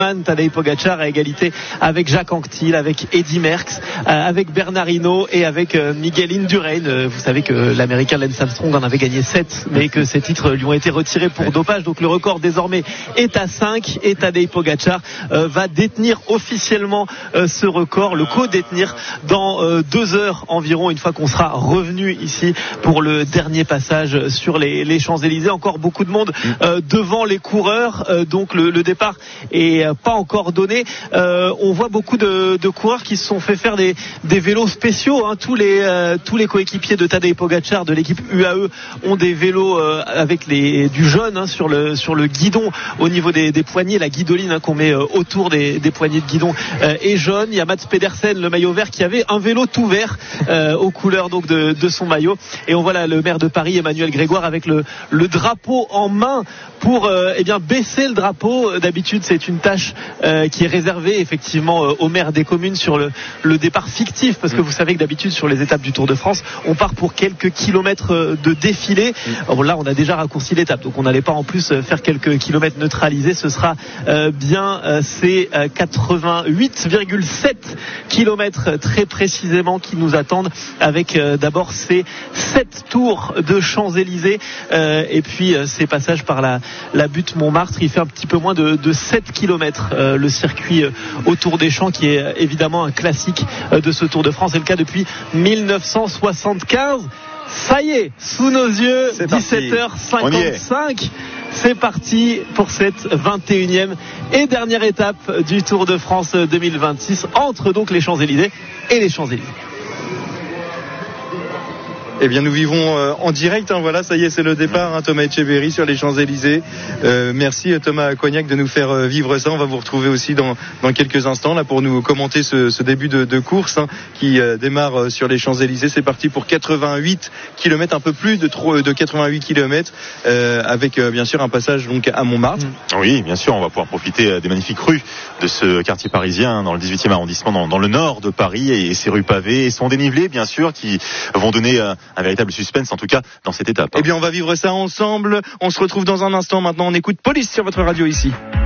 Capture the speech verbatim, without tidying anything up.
Tadej Pogacar à égalité avec Jacques Anquetil, avec Eddy Merckx, euh, avec Bernard Hinault et avec euh, Miguel Indurain. Euh, vous savez que l'Américain Lance Armstrong en avait gagné sept, mais que ces titres lui ont été retirés pour dopage. Donc le record désormais est à cinq et Tadej Pogacar euh, va détenir officiellement euh, ce record, le co-détenir dans euh, deux heures environ, une fois qu'on sera revenu ici pour le dernier passage sur les, les Champs-Élysées. Encore beaucoup de monde euh, devant les coureurs, euh, donc le, le départ est pas encore donné. Euh, on voit beaucoup de, de coureurs qui se sont fait faire des, des vélos spéciaux. Hein. Tous les euh, tous les coéquipiers de Tadej Pogacar de l'équipe U A E ont des vélos euh, avec les du jaune hein, sur le sur le guidon au niveau des, des poignées, la guidoline hein, qu'on met euh, autour des, des poignées de guidon euh, est jaune. Il y a Mats Pedersen, le maillot vert, qui avait un vélo tout vert euh, aux couleurs donc de, de son maillot. Et on voit là le maire de Paris, Emmanuel Grégoire, avec le le drapeau en main pour euh, eh bien baisser le drapeau. D'habitude, c'est une tâche Euh, qui est réservé effectivement euh, aux maires des communes sur le, le départ fictif, parce que vous savez que d'habitude sur les étapes du Tour de France on part pour quelques kilomètres euh, de défilé. Alors là on a déjà raccourci l'étape, donc on n'allait pas en plus euh, faire quelques kilomètres neutralisés. Ce sera euh, bien euh, ces euh, quatre-vingt-huit virgule sept kilomètres très précisément qui nous attendent, avec euh, d'abord ces sept tours de Champs-Élysées euh, et puis euh, ces passages par la, la butte Montmartre. Il fait un petit peu moins de, de sept kilomètres Euh, le circuit euh, autour des Champs, qui est euh, évidemment un classique euh, de ce Tour de France. C'est le cas depuis dix-neuf cent soixante-quinze. Ça y est, sous nos yeux, dix-sept heures cinquante-cinq. C'est parti pour cette vingt et unième et dernière étape du Tour de France deux mille vingt-six, entre donc les Champs-Élysées et les Champs-Élysées. Eh bien, nous vivons euh, en direct. Hein, voilà, ça y est, c'est le départ. Hein, Thomas Etcheverry sur les Champs-Élysées. Euh, merci Thomas Cognac de nous faire euh, vivre ça. On va vous retrouver aussi dans, dans quelques instants là pour nous commenter ce, ce début de, de course hein, qui euh, démarre euh, sur les Champs-Élysées. C'est parti pour quatre-vingt-huit kilomètres, un peu plus de, de quatre-vingt-huit kilomètres, euh, avec euh, bien sûr un passage donc à Montmartre. Oui, bien sûr, on va pouvoir profiter des magnifiques rues de ce quartier parisien dans le dix-huitième arrondissement, dans, dans le nord de Paris, et, et ces rues pavées et son dénivelé, bien sûr, qui vont donner euh, un véritable suspense en tout cas dans cette étape. Eh bien on va vivre ça ensemble. On se retrouve dans un instant. Maintenant on écoute Police sur votre radio ici.